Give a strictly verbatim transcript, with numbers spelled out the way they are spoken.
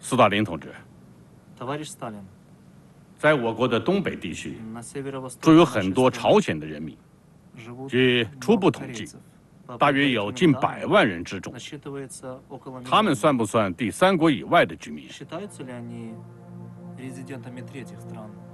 斯大林同志， Товарищ Сталин, 在我国的东北地区， на северо-востоке 住有 нашей 很多 страны 朝鲜的人民， живут 据初步 много 统计， корейцев. По 大约有 предварительным 近 данным, 百万人之众。 насчитывается около 他们 миллиона. 算不算第三国以外的居民？ Считаются ли они резидентами третьих стран?